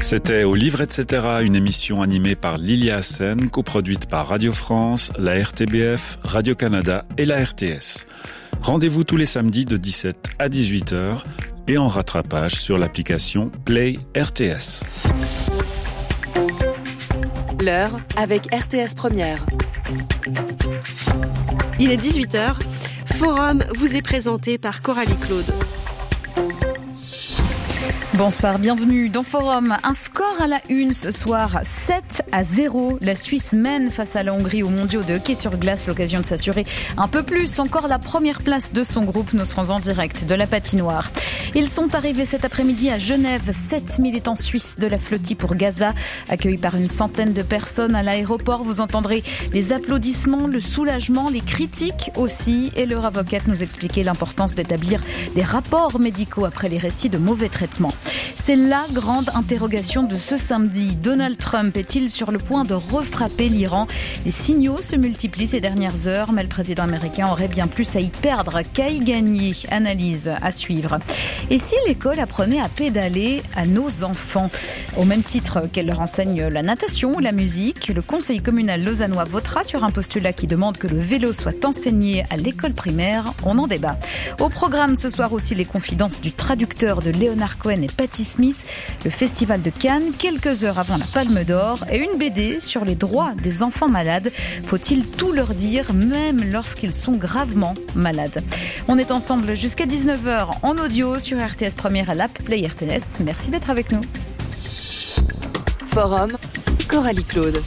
C'était Au Livre, etc., une émission animée par Lilia Hassen, coproduite par Radio France, la RTBF, Radio-Canada et la RTS. Rendez-vous tous les samedis de 17 à 18h et en rattrapage sur l'application Play RTS. L'heure avec RTS Première. Il est 18h. Forum vous est présenté par Coralie Claude. Bonsoir, bienvenue dans Forum. Un score à la une ce soir, 7-0. La Suisse mène face à la Hongrie aux mondiaux de hockey sur glace. L'occasion de s'assurer un peu plus encore la première place de son groupe. Nous serons en direct de la patinoire. Ils sont arrivés cet après-midi à Genève. 7 militants suisses de la flotille pour Gaza, accueillis par une centaine de personnes à l'aéroport. Vous entendrez les applaudissements, le soulagement, les critiques aussi. Et leur avocate nous expliquait l'importance d'établir des rapports médicaux après les récits de mauvais traitements. C'est la grande interrogation de ce samedi. Donald Trump est-il sur le point de refrapper l'Iran ? Les signaux se multiplient ces dernières heures, mais le président américain aurait bien plus à y perdre qu'à y gagner. Analyse à suivre. Et si l'école apprenait à pédaler à nos enfants ? Au même titre qu'elle leur enseigne la natation ou la musique, le conseil communal lausannois votera sur un postulat qui demande que le vélo soit enseigné à l'école primaire. On en débat. Au programme ce soir aussi les confidences du traducteur de Leonard Cohen et Patti Smith, le festival de Cannes, quelques heures avant la Palme d'Or, et une BD sur les droits des enfants malades. Faut-il tout leur dire, même lorsqu'ils sont gravement malades ? On est ensemble jusqu'à 19h en audio sur RTS Première à l'app Play RTS. Merci d'être avec nous. Forum, Coralie Claude.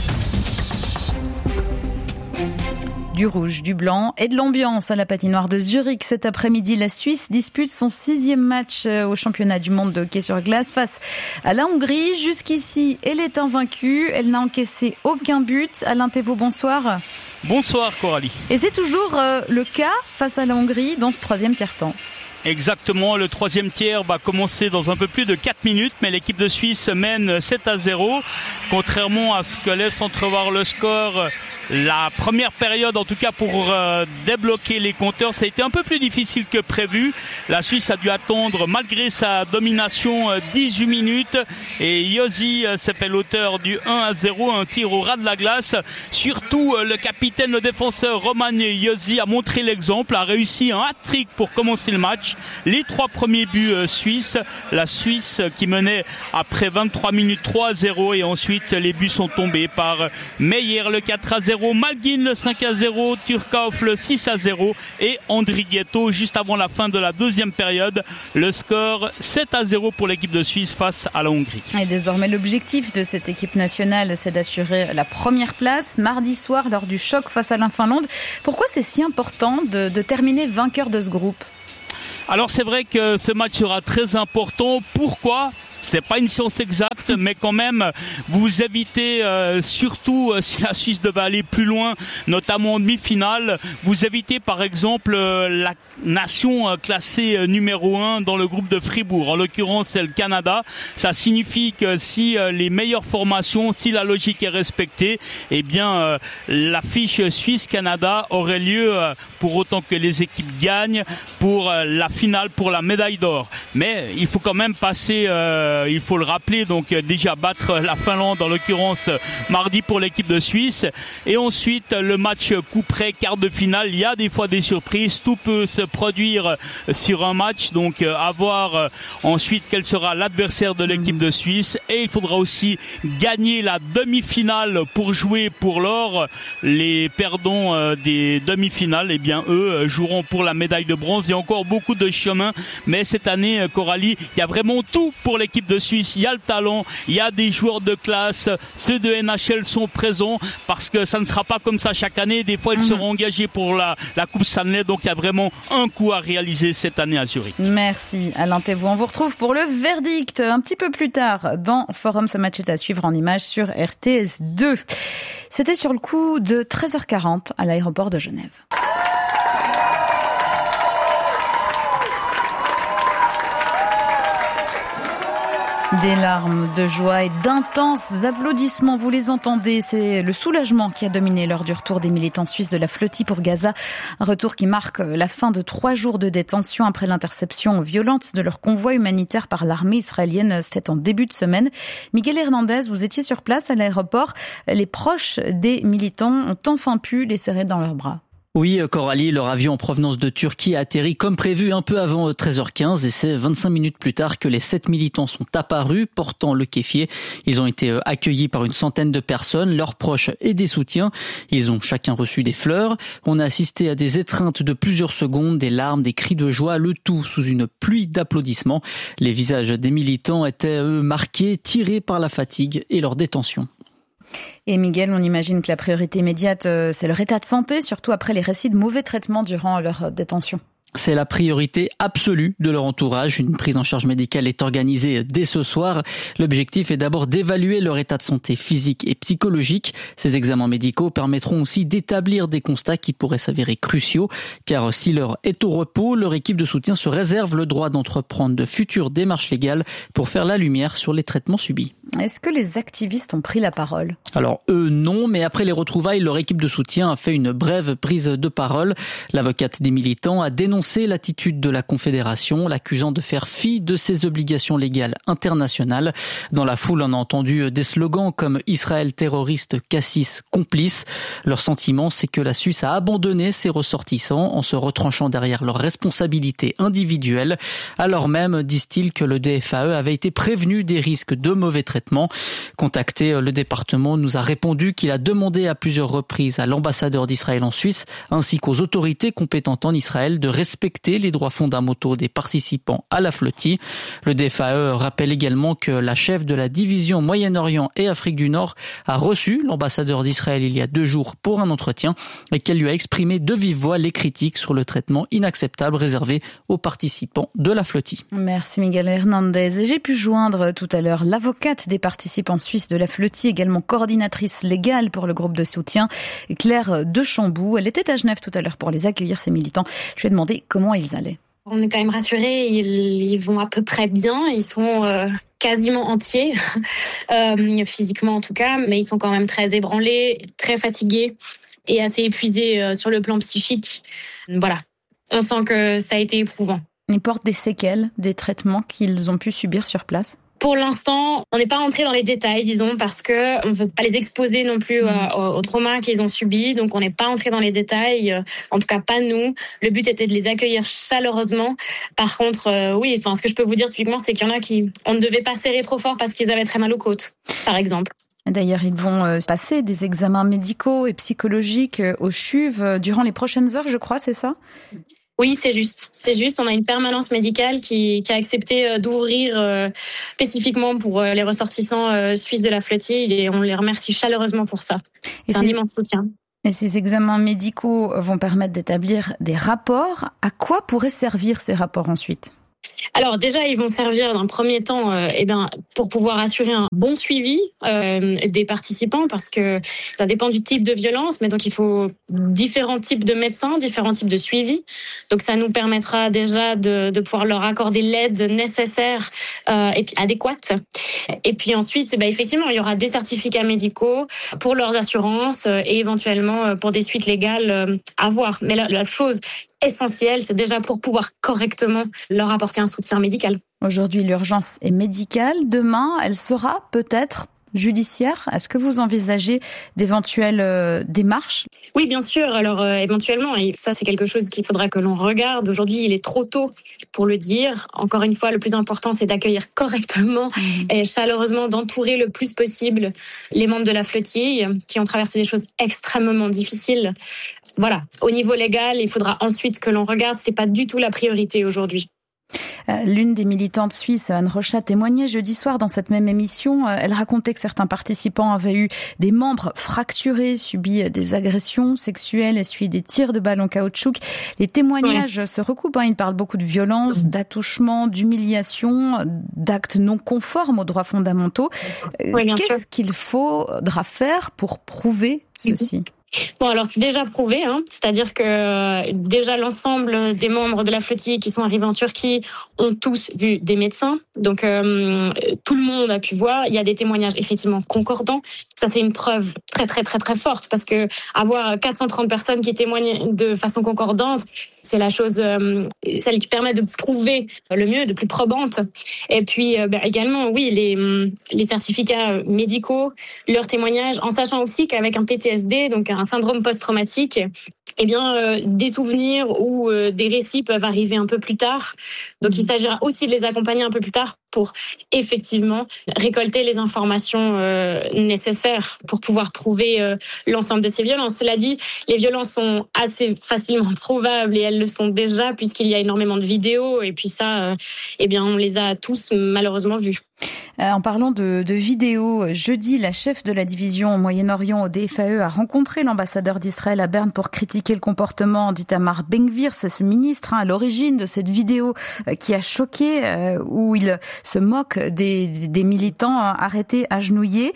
Du rouge, du blanc et de l'ambiance à la patinoire de Zurich. Cet après-midi, la Suisse dispute son 6e match au championnat du monde de hockey sur glace face à la Hongrie. Jusqu'ici, elle est invaincue. Elle n'a encaissé aucun but. Alain Thévault, bonsoir. Bonsoir Coralie. Et c'est toujours le cas face à la Hongrie dans ce 3e tiers-temps. Exactement, le 3e tiers va commencer dans un peu plus de 4 minutes, mais l'équipe de Suisse mène 7-0. Contrairement à ce que laisse entrevoir le score, la première période, en tout cas pour débloquer les compteurs, ça a été un peu plus difficile que prévu. La Suisse a dû attendre, malgré sa domination, 18 minutes. Et Josi s'est fait l'auteur du 1-0, un tir au ras de la glace. Surtout, le capitaine, le défenseur Roman Josi a montré l'exemple, a réussi un hat-trick pour commencer le match. Les 3 premiers buts suisses. La Suisse qui menait après 23 minutes 3-0 et ensuite les buts sont tombés par Meyer le 4-0. Malguin le 5-0, Turkov le 6-0 et Andrighetto juste avant la fin de la 2e période. Le score 7-0 pour l'équipe de Suisse face à la Hongrie. Et désormais l'objectif de cette équipe nationale, c'est d'assurer la première place mardi soir lors du choc face à la Finlande. Pourquoi c'est si important de terminer vainqueur de ce groupe ? Alors c'est vrai que ce match sera très important. Pourquoi ? C'est pas une science exacte, mais quand même, vous évitez, surtout si la Suisse devait aller plus loin, notamment en demi-finale, vous évitez par exemple la nation classée numéro 1 dans le groupe de Fribourg. En l'occurrence, c'est le Canada. Ça signifie que si les meilleures formations, si la logique est respectée, eh bien, la fiche Suisse-Canada aurait lieu pour autant que les équipes gagnent pour la finale, pour la médaille d'or. Mais il faut quand même passer... il faut le rappeler, donc déjà battre la Finlande en l'occurrence mardi pour l'équipe de Suisse et ensuite le match coup près quart de finale. Il y a des fois des surprises, tout peut se produire sur un match, donc à voir ensuite quel sera l'adversaire de l'équipe de Suisse et il faudra aussi gagner la demi-finale pour jouer pour l'or. Les perdants des demi-finales, eh bien eux joueront pour la médaille de bronze. Il y a encore beaucoup de chemin, mais cette année Coralie, il y a vraiment tout pour l'équipe de Suisse. Il y a le talent, il y a des joueurs de classe, ceux de NHL sont présents parce que ça ne sera pas comme ça chaque année. Des fois ils seront engagés pour la Coupe Stanley, donc il y a vraiment un coup à réaliser cette année à Zurich. Merci Alain Thévault. On vous retrouve pour le verdict un petit peu plus tard dans Forum. Ce match est à suivre en images sur RTS 2. C'était sur le coup de 13h40 à l'aéroport de Genève. Des larmes de joie et d'intenses applaudissements, vous les entendez, c'est le soulagement qui a dominé lors du retour des militants suisses de la flottille pour Gaza. Un retour qui marque la fin de 3 jours de détention après l'interception violente de leur convoi humanitaire par l'armée israélienne. C'était en début de semaine. Miguel Hernandez, vous étiez sur place à l'aéroport. Les proches des militants ont enfin pu les serrer dans leurs bras. Oui, Coralie, leur avion en provenance de Turquie a atterri comme prévu un peu avant 13h15 et c'est 25 minutes plus tard que les 7 militants sont apparus portant le kéfier. Ils ont été accueillis par une centaine de personnes, leurs proches et des soutiens. Ils ont chacun reçu des fleurs. On a assisté à des étreintes de plusieurs secondes, des larmes, des cris de joie, le tout sous une pluie d'applaudissements. Les visages des militants étaient, eux, marqués, tirés par la fatigue et leur détention. Et Miguel, on imagine que la priorité immédiate, c'est leur état de santé, surtout après les récits de mauvais traitements durant leur détention. C'est la priorité absolue de leur entourage. Une prise en charge médicale est organisée dès ce soir. L'objectif est d'abord d'évaluer leur état de santé physique et psychologique. Ces examens médicaux permettront aussi d'établir des constats qui pourraient s'avérer cruciaux. Car si l'heure est au repos, leur équipe de soutien se réserve le droit d'entreprendre de futures démarches légales pour faire la lumière sur les traitements subis. Est-ce que les activistes ont pris la parole ? Alors eux non, mais après les retrouvailles, leur équipe de soutien a fait une brève prise de parole. L'avocate des militants a dénoncé l'attitude de la Confédération, l'accusant de faire fi de ses obligations légales internationales. Dans la foule, on a entendu des slogans comme « Israël terroriste, Cassis complice ». Leur sentiment, c'est que la Suisse a abandonné ses ressortissants en se retranchant derrière leurs responsabilités individuelles, alors même, disent-ils, que le DFAE avait été prévenu des risques de mauvais traitements. Contacté, le département nous a répondu qu'il a demandé à plusieurs reprises à l'ambassadeur d'Israël en Suisse ainsi qu'aux autorités compétentes en Israël de respecter les droits fondamentaux des participants à la flottille. Le DFAE rappelle également que la chef de la division Moyen-Orient et Afrique du Nord a reçu l'ambassadeur d'Israël il y a 2 jours pour un entretien et qu'elle lui a exprimé de vive voix les critiques sur le traitement inacceptable réservé aux participants de la flottille. Merci Miguel Hernandez. Et j'ai pu joindre tout à l'heure l'avocate des participants suisses de la flottille, également coordinatrice légale pour le groupe de soutien, Claire Dechambou. Elle était à Genève tout à l'heure pour les accueillir, ces militants. Je lui ai demandé comment ils allaient. On est quand même rassurés, ils vont à peu près bien, ils sont quasiment entiers, physiquement en tout cas, mais ils sont quand même très ébranlés, très fatigués et assez épuisés sur le plan psychique. Voilà, on sent que ça a été éprouvant. Ils portent des séquelles, des traitements qu'ils ont pu subir sur place ? Pour l'instant, on n'est pas rentré dans les détails, disons, parce que on ne veut pas les exposer non plus au trauma qu'ils ont subi. Donc, on n'est pas rentré dans les détails. En tout cas, pas nous. Le but était de les accueillir chaleureusement. Par contre, oui, ce que je peux vous dire typiquement, c'est qu'il y en a on ne devait pas serrer trop fort parce qu'ils avaient très mal aux côtes, par exemple. D'ailleurs, ils vont passer des examens médicaux et psychologiques au CHUV durant les prochaines heures, je crois, c'est ça ? Oui, c'est juste. On a une permanence médicale qui a accepté d'ouvrir spécifiquement pour les ressortissants suisses de la flottille et on les remercie chaleureusement pour ça. C'est un immense soutien. Et ces examens médicaux vont permettre d'établir des rapports. À quoi pourraient servir ces rapports ensuite ? Alors déjà, ils vont servir d'un premier temps pour pouvoir assurer un bon suivi des participants parce que ça dépend du type de violence, mais donc il faut différents types de médecins, différents types de suivi. Donc ça nous permettra déjà de pouvoir leur accorder l'aide nécessaire et puis adéquate. Et puis ensuite, effectivement, il y aura des certificats médicaux pour leurs assurances et éventuellement pour des suites légales à voir. Mais la chose essentielle, c'est déjà pour pouvoir correctement leur apporter un soutien médical. Aujourd'hui, l'urgence est médicale. Demain, elle sera peut-être judiciaire. Est-ce que vous envisagez d'éventuelles démarches ? Oui, bien sûr. Alors, éventuellement, et ça, c'est quelque chose qu'il faudra que l'on regarde. Aujourd'hui, il est trop tôt pour le dire. Encore une fois, le plus important, c'est d'accueillir correctement et chaleureusement, d'entourer le plus possible les membres de la flottille qui ont traversé des choses extrêmement difficiles. Voilà. Au niveau légal, il faudra ensuite que l'on regarde. C'est pas du tout la priorité aujourd'hui. L'une des militantes suisses, Anne Rocha, témoignait jeudi soir dans cette même émission. Elle racontait que certains participants avaient eu des membres fracturés, subi des agressions sexuelles, essuyé des tirs de balles en caoutchouc. Les témoignages se recoupent. Ils parlent beaucoup de violence, d'attouchement, d'humiliation, d'actes non conformes aux droits fondamentaux. Qu'est-ce qu'il faudra faire pour prouver ceci ? Bon, alors c'est déjà prouvé, c'est-à-dire que déjà l'ensemble des membres de la flottille qui sont arrivés en Turquie ont tous vu des médecins. Donc tout le monde a pu voir. Il y a des témoignages effectivement concordants. Ça, c'est une preuve très très très très forte parce que avoir 430 personnes qui témoignent de façon concordante, c'est la chose, celle qui permet de prouver le mieux, de plus probante. Et puis également, oui, les certificats médicaux, leurs témoignages, en sachant aussi qu'avec un PTSD, donc un syndrome post-traumatique, des souvenirs ou des récits peuvent arriver un peu plus tard. Donc, il s'agira aussi de les accompagner un peu plus tard pour effectivement récolter les informations nécessaires pour pouvoir prouver l'ensemble de ces violences. Cela dit, les violences sont assez facilement prouvables et elles le sont déjà puisqu'il y a énormément de vidéos et puis ça, on les a tous malheureusement vues. En parlant de vidéos, jeudi, la chef de la division au Moyen-Orient au DFAE a rencontré l'ambassadeur d'Israël à Berne pour critiquer le comportement d'Itamar Ben-Gvir. C'est ce ministre à l'origine de cette vidéo qui a choqué, où il se moque des militants arrêtés agenouillés.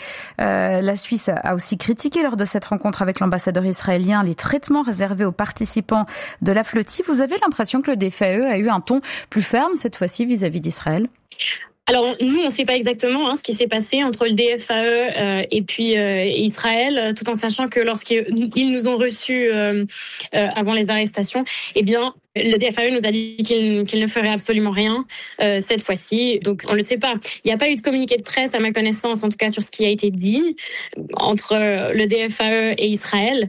La Suisse a aussi critiqué lors de cette rencontre avec l'ambassadeur israélien les traitements réservés aux participants de la flottille. Vous avez l'impression que le DFAE a eu un ton plus ferme cette fois-ci vis-à-vis d'Israël ? Alors nous, on ne sait pas exactement ce qui s'est passé entre le DFAE et puis Israël, tout en sachant que lorsqu'ils nous ont reçus avant les arrestations, le DFAE nous a dit qu'il ne ferait absolument rien cette fois-ci. Donc on ne le sait pas. Il n'y a pas eu de communiqué de presse à ma connaissance, en tout cas sur ce qui a été dit entre le DFAE et Israël.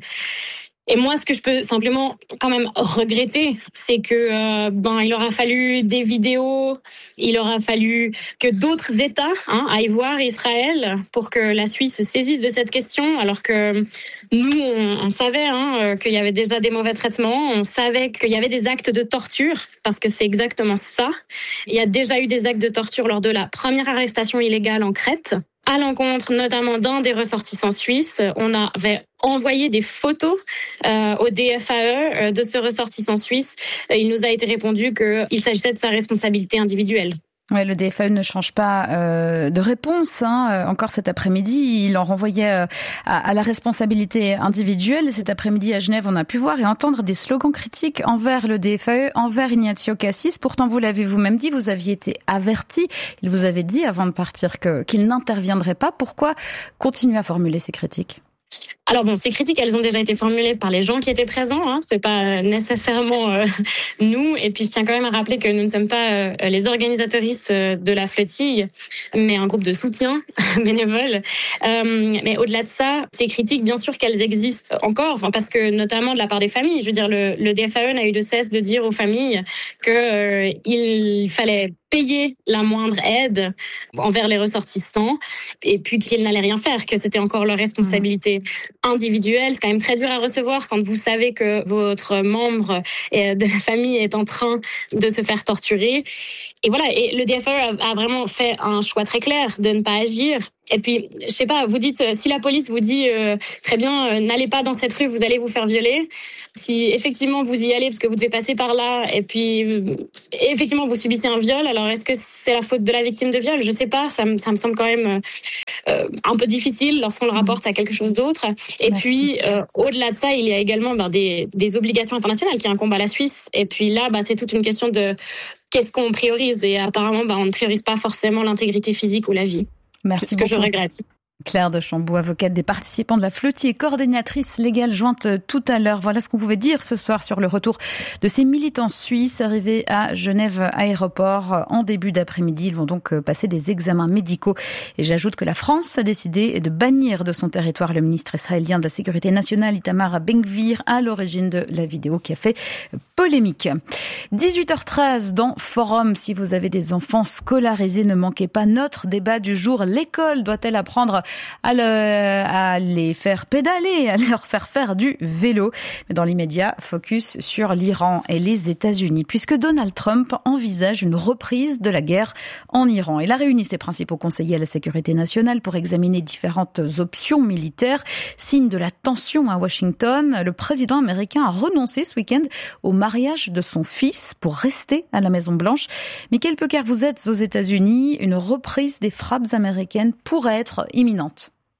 Et moi, ce que je peux simplement quand même regretter, c'est que il aura fallu des vidéos, il aura fallu que d'autres États aillent voir Israël pour que la Suisse se saisisse de cette question, alors que nous, on savait qu'il y avait déjà des mauvais traitements, on savait qu'il y avait des actes de torture, parce que c'est exactement ça. Il y a déjà eu des actes de torture lors de la première arrestation illégale en Crète, à l'encontre notamment d'un des ressortissants suisses. On avait envoyé des photos au DFAE de ce ressortissant suisse. Il nous a été répondu qu'il s'agissait de sa responsabilité individuelle. Ouais, le DFAE ne change pas de réponse. Encore cet après-midi, il en renvoyait à la responsabilité individuelle. Cet après-midi à Genève, on a pu voir et entendre des slogans critiques envers le DFAE, envers Ignazio Cassis. Pourtant, vous l'avez vous-même dit, vous aviez été averti. Il vous avait dit avant de partir qu'il n'interviendrait pas. Pourquoi continuer à formuler ces critiques ? Alors bon, ces critiques, elles ont déjà été formulées par les gens qui étaient présents, c'est pas nécessairement nous. Et puis je tiens quand même à rappeler que nous ne sommes pas les organisatrices de la flottille, mais un groupe de soutien bénévole. Mais au-delà de ça, ces critiques, bien sûr qu'elles existent encore, parce que notamment de la part des familles. Je veux dire, le DFAE n'a eu de cesse de dire aux familles que il fallait payer la moindre aide envers les ressortissants et puis qu'ils n'allaient rien faire, que c'était encore leur responsabilité individuelle. C'est quand même très dur à recevoir quand vous savez que votre membre de la famille est en train de se faire torturer. Et voilà, et le DFAE a vraiment fait un choix très clair de ne pas agir. Et puis, je sais pas, vous dites, si la police vous dit très bien, n'allez pas dans cette rue, vous allez vous faire violer. Si effectivement vous y allez parce que vous devez passer par là, et puis effectivement vous subissez un viol, alors est-ce que c'est la faute de la victime de viol ? Je sais pas, ça me semble quand même un peu difficile lorsqu'on le rapporte à quelque chose d'autre. Et puis, au-delà de ça, il y a également des obligations internationales qui incombent à la Suisse. Et puis là, c'est toute une question de qu'est-ce qu'on priorise. Et apparemment, on ne priorise pas forcément l'intégrité physique ou la vie. Merci ce que je regrette. Claire de Chamboux, avocate des participants de la flottille et coordinatrice légale jointe tout à l'heure. Voilà ce qu'on pouvait dire ce soir sur le retour de ces militants suisses arrivés à Genève Aéroport en début d'après-midi. Ils vont donc passer des examens médicaux. Et j'ajoute que la France a décidé de bannir de son territoire le ministre israélien de la Sécurité nationale, Itamar Ben-Gvir, à l'origine de la vidéo qui a fait polémique. 18h13 dans Forum. Si vous avez des enfants scolarisés, ne manquez pas notre débat du jour. L'école doit-elle apprendre à les faire pédaler, à leur faire du vélo? Mais dans l'immédiat, focus sur l'Iran et les États-Unis, puisque Donald Trump envisage une reprise de la guerre en Iran. Il a réuni ses principaux conseillers à la sécurité nationale pour examiner différentes options militaires. Signe de la tension à Washington, le président américain a renoncé ce week-end au mariage de son fils pour rester à la Maison-Blanche. Michael Pecker, vous êtes aux États-Unis. Une reprise des frappes américaines pourrait être imminente.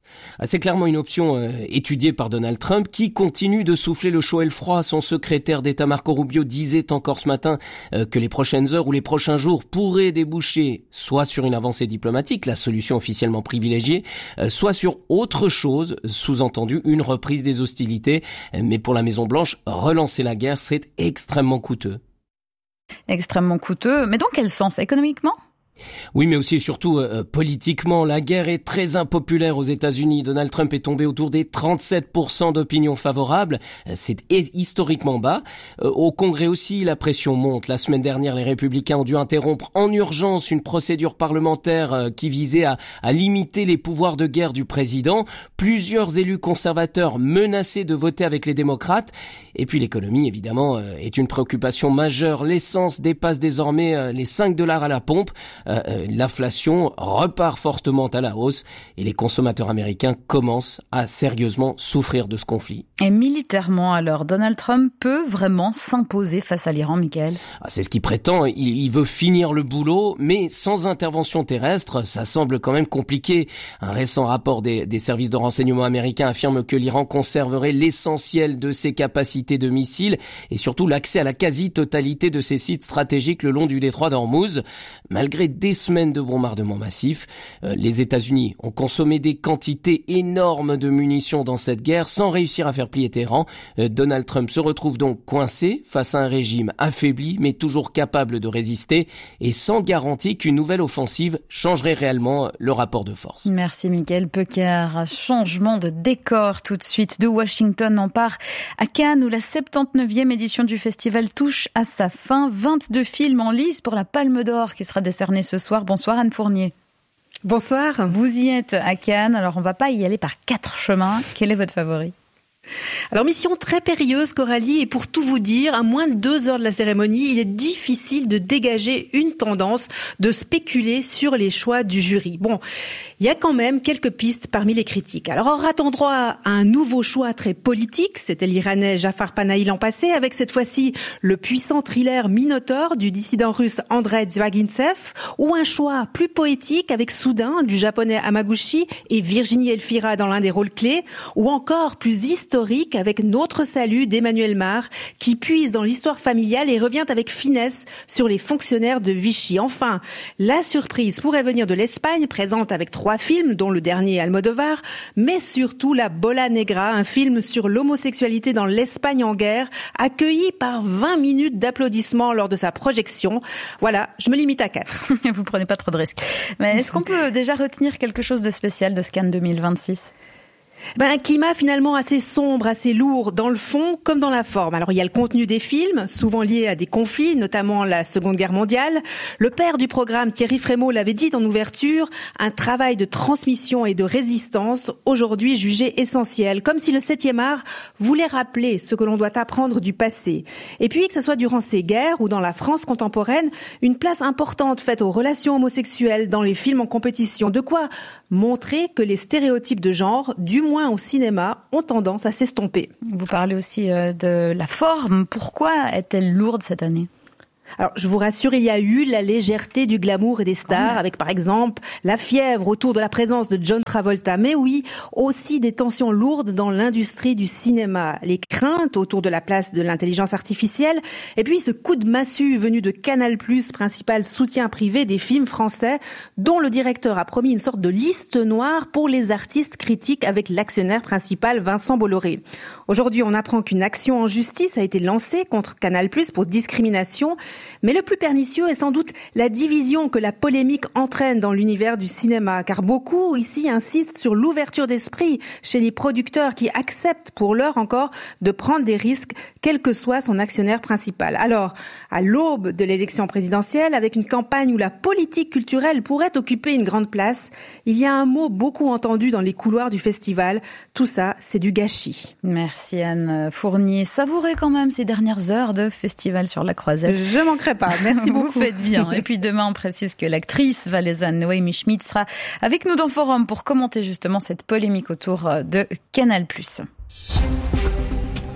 C'est clairement une option étudiée par Donald Trump qui continue de souffler le chaud et le froid. Son secrétaire d'État Marco Rubio disait encore ce matin que les prochaines heures ou les prochains jours pourraient déboucher soit sur une avancée diplomatique, la solution officiellement privilégiée, soit sur autre chose, sous-entendu une reprise des hostilités. Mais pour la Maison-Blanche, relancer la guerre serait extrêmement coûteux. Extrêmement coûteux, mais dans quel sens? Économiquement ? Oui, mais aussi et surtout politiquement, la guerre est très impopulaire aux États-Unis. Donald Trump est tombé autour des 37% d'opinion favorable. C'est historiquement bas. Au Congrès aussi, la pression monte. La semaine dernière, les Républicains ont dû interrompre en urgence une procédure parlementaire qui visait à limiter les pouvoirs de guerre du président. Plusieurs élus conservateurs menacés de voter avec les démocrates. Et puis l'économie, évidemment, est une préoccupation majeure. L'essence dépasse désormais les $5 à la pompe. L'inflation repart fortement à la hausse et les consommateurs américains commencent à sérieusement souffrir de ce conflit. Et militairement alors, Donald Trump peut vraiment s'imposer face à l'Iran, Mickaël? C'est ce qu'il prétend, il veut finir le boulot, mais sans intervention terrestre, ça semble quand même compliqué. Un récent rapport des services de renseignement américains affirme que l'Iran conserverait l'essentiel de ses capacités de missiles et surtout l'accès à la quasi-totalité de ses sites stratégiques le long du détroit d'Ormuz. Malgré des semaines de bombardements massifs, les États-Unis ont consommé des quantités énormes de munitions dans cette guerre sans réussir à faire plier Téhéran. Donald Trump se retrouve donc coincé face à un régime affaibli mais toujours capable de résister et sans garantie qu'une nouvelle offensive changerait réellement le rapport de force. Merci Mickaël Pecker. Changement de décor tout de suite de Washington. On part à Cannes où la 79e édition du festival touche à sa fin. 22 films en lice pour la Palme d'Or qui sera décernée ce soir. Bonsoir Anne Fournier. Bonsoir. Vous y êtes à Cannes, alors on va pas y aller par 4 chemins. Quel est votre favori ? Alors, mission très périlleuse, Coralie, et pour tout vous dire, à moins de 2 heures de la cérémonie, il est difficile de dégager une tendance, de spéculer sur les choix du jury. Bon, il y a quand même quelques pistes parmi les critiques. Alors, aura-t-on droit à un nouveau choix très politique? C'était l'Iranais Jafar Panahi l'an passé, avec cette fois-ci le puissant thriller Minotaur du dissident russe Andrei Zvagintsev, ou un choix plus poétique avec Soudain du japonais Hamaguchi et Virginie Elfira dans l'un des rôles clés, ou encore plus historique avec Notre Salut d'Emmanuel Mar, qui puise dans l'histoire familiale et revient avec finesse sur les fonctionnaires de Vichy. Enfin, la surprise pourrait venir de l'Espagne, présente avec 3 films, dont le dernier Almodovar, mais surtout La Bola Negra, un film sur l'homosexualité dans l'Espagne en guerre, accueilli par 20 minutes d'applaudissements lors de sa projection. Voilà, je me limite à 4. Vous prenez pas trop de risques. Mais est-ce qu'on peut déjà retenir quelque chose de spécial de ce Cannes 2026 ? Un climat finalement assez sombre, assez lourd dans le fond comme dans la forme. Alors il y a le contenu des films, souvent liés à des conflits, notamment la Seconde Guerre mondiale. Le père du programme, Thierry Frémaux, l'avait dit en ouverture, un travail de transmission et de résistance, aujourd'hui jugé essentiel, comme si le 7e art voulait rappeler ce que l'on doit apprendre du passé. Et puis que ce soit durant ces guerres ou dans la France contemporaine, une place importante faite aux relations homosexuelles dans les films en compétition. De quoi montrer que les stéréotypes de genre, du moins au cinéma, ont tendance à s'estomper. Vous parlez aussi de la forme. Pourquoi est-elle lourde cette année ? Alors, je vous rassure, il y a eu la légèreté du glamour et des stars, avec par exemple la fièvre autour de la présence de John Travolta. Mais oui, aussi des tensions lourdes dans l'industrie du cinéma. Les craintes autour de la place de l'intelligence artificielle, et puis ce coup de massue venu de Canal+, principal soutien privé des films français, dont le directeur a promis une sorte de liste noire pour les artistes critiques avec l'actionnaire principal Vincent Bolloré. Aujourd'hui, on apprend qu'une action en justice a été lancée contre Canal+ pour discrimination. Mais le plus pernicieux est sans doute la division que la polémique entraîne dans l'univers du cinéma, car beaucoup ici insistent sur l'ouverture d'esprit chez les producteurs qui acceptent pour l'heure encore de prendre des risques, quel que soit son actionnaire principal. Alors, à l'aube de l'élection présidentielle, avec une campagne où la politique culturelle pourrait occuper une grande place, il y a un mot beaucoup entendu dans les couloirs du festival. Tout ça, c'est du gâchis. Merci Anne Fournier. Savourez quand même ces dernières heures de festival sur la Croisette. Je manquerai pas. Merci beaucoup. Vous faites bien. Et puis demain, on précise que l'actrice valaisanne Noémie Schmidt sera avec nous dans Forum pour commenter justement cette polémique autour de Canal+.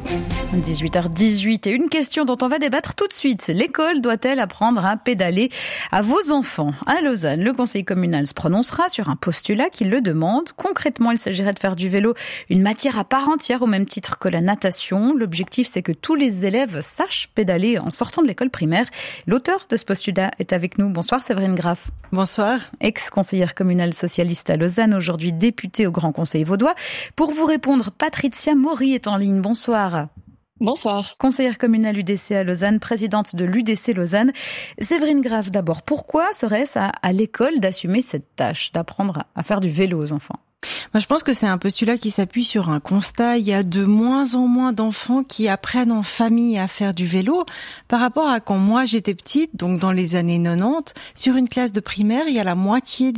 18h18 et une question dont on va débattre tout de suite. L'école doit-elle apprendre à pédaler à vos enfants ? À Lausanne, le conseil communal se prononcera sur un postulat qui le demande. Concrètement, il s'agirait de faire du vélo une matière à part entière au même titre que la natation. L'objectif, c'est que tous les élèves sachent pédaler en sortant de l'école primaire. L'auteur de ce postulat est avec nous. Bonsoir Séverine Graff. Bonsoir. Ex-conseillère communale socialiste à Lausanne, aujourd'hui députée au Grand Conseil vaudois. Pour vous répondre, Patricia Maury est en ligne. Bonsoir. Bonsoir. Conseillère communale UDC à Lausanne, présidente de l'UDC Lausanne. Séverine Graff, d'abord, pourquoi serait-ce à l'école d'assumer cette tâche, d'apprendre à faire du vélo aux enfants ? Moi, je pense que c'est un postulat qui s'appuie sur un constat. Il y a de moins en moins d'enfants qui apprennent en famille à faire du vélo par rapport à quand moi j'étais petite, donc dans les années 90. Sur une classe de primaire, il y a la moitié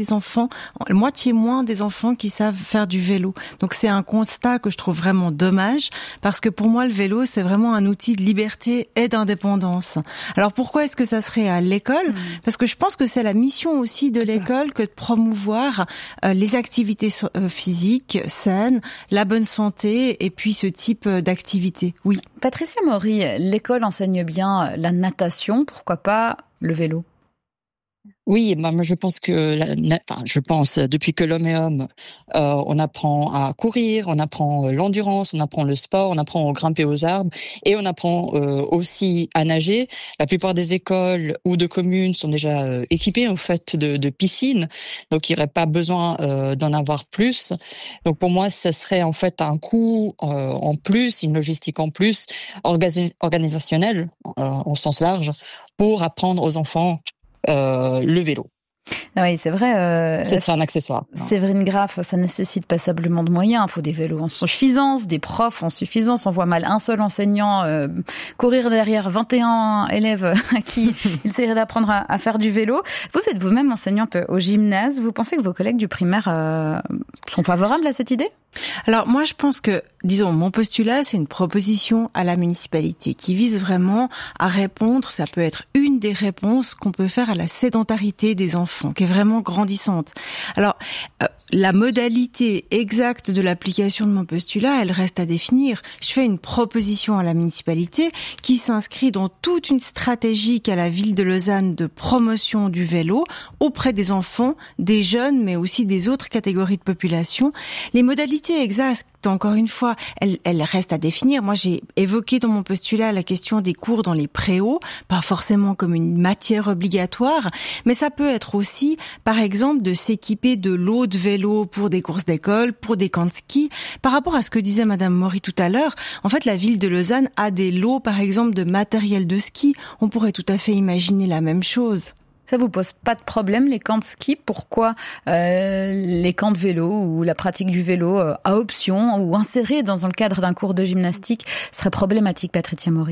moins des enfants qui savent faire du vélo. Donc c'est un constat que je trouve vraiment dommage parce que pour moi, le vélo, c'est vraiment un outil de liberté et d'indépendance. Alors pourquoi est-ce que ça serait à l'école ? Parce que je pense que c'est la mission aussi de l'école que de promouvoir les activités physique, saine, la bonne santé et puis ce type d'activité. Oui. Patricia Maury, l'école enseigne bien la natation, pourquoi pas le vélo ? Oui, moi je pense que depuis que l'homme est homme, on apprend à courir, on apprend l'endurance, on apprend le sport, on apprend à grimper aux arbres et on apprend aussi à nager. La plupart des écoles ou de communes sont déjà équipées en fait de piscines, donc il n'y aurait pas besoin d'en avoir plus. Donc pour moi, ça serait en fait un coût en plus, une logistique en plus, organisationnelle au sens large, pour apprendre aux enfants le vélo. Oui, c'est vrai. C'est un accessoire. Séverine Graff, ça nécessite passablement de moyens. Il faut des vélos en suffisance, des profs en suffisance. On voit mal un seul enseignant courir derrière 21 élèves à qui il s'agirait d'apprendre à faire du vélo. Vous êtes vous-même enseignante au gymnase. Vous pensez que vos collègues du primaire sont favorables à cette idée ? Alors moi je pense que, disons, mon postulat c'est une proposition à la municipalité qui vise vraiment à répondre, ça peut être une des réponses qu'on peut faire à la sédentarité des enfants, qui est vraiment grandissante. Alors la modalité exacte de l'application de mon postulat, elle reste à définir. Je fais une proposition à la municipalité qui s'inscrit dans toute une stratégie qu'a la ville de Lausanne de promotion du vélo auprès des enfants, des jeunes, mais aussi des autres catégories de population. Les modalités exactes, encore une fois, elles restent à définir. Moi, j'ai évoqué dans mon postulat la question des cours dans les préaux, pas forcément comme une matière obligatoire, mais ça peut être aussi, par exemple, de s'équiper de lots de vélo pour des courses d'école, pour des camps de ski. Par rapport à ce que disait Madame Maury tout à l'heure, en fait, la ville de Lausanne a des lots, par exemple, de matériel de ski. On pourrait tout à fait imaginer la même chose. Ça vous pose pas de problème, les camps de ski ? Pourquoi les camps de vélo ou la pratique du vélo à option ou insérée dans le cadre d'un cours de gymnastique serait problématique, Patricia Maury ?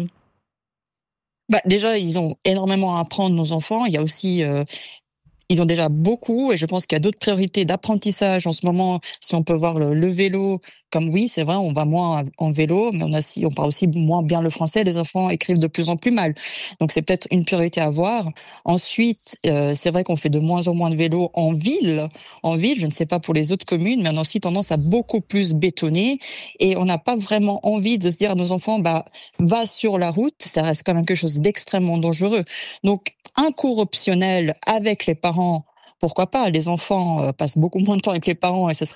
Déjà, ils ont énormément à apprendre, nos enfants. Il y a aussi... Ils ont déjà beaucoup et je pense qu'il y a d'autres priorités d'apprentissage en ce moment. Si on peut voir le vélo, comme oui, c'est vrai, on va moins en vélo, mais on parle aussi moins bien le français. Les enfants écrivent de plus en plus mal. Donc c'est peut-être une priorité à voir. Ensuite, c'est vrai qu'on fait de moins en moins de vélo en ville. En ville, je ne sais pas pour les autres communes, mais on a aussi tendance à beaucoup plus bétonner et on n'a pas vraiment envie de se dire à nos enfants, va sur la route. Ça reste quand même quelque chose d'extrêmement dangereux. Donc un cours optionnel avec les parents, pourquoi pas ? Les enfants passent beaucoup moins de temps avec les parents et ce serait